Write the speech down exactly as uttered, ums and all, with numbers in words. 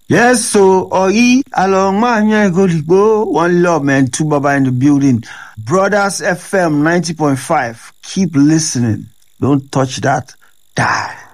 Yes, so Oi along my go one love man, two baba in the building. Brothers F M ninety point five. Keep listening. Don't touch that. Die.